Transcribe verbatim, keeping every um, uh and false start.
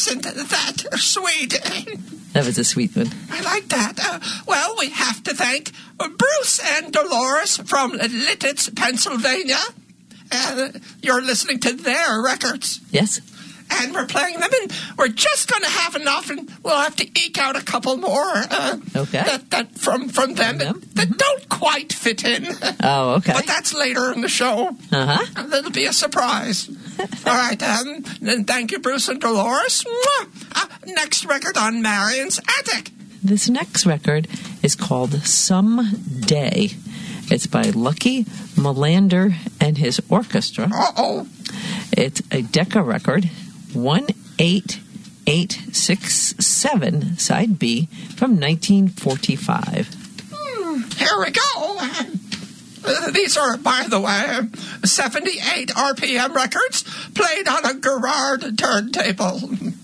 Isn't that sweet? That was a sweet one. I like that. Uh, well, we have to thank Bruce and Dolores from Lititz, Pennsylvania. Uh, you're listening to their records. Yes. And we're playing them, and we're just going to have enough, and we'll have to eke out a couple more uh, okay. that, that from, from them, them? that, that don't quite fit in. Oh, okay. But that's later in the show. Uh-huh. That'll be a surprise. All right, um, then thank you, Bruce and Dolores. Uh, next record on Marion's Attic. This next record is called Someday. It's by Lucky Melander and his orchestra. Uh-oh. It's a Decca record, one eight eight six seven, side B, from nineteen forty-five. Hmm, here we go. Uh, these are, by the way, seventy-eight R P M records played on a Garrard turntable.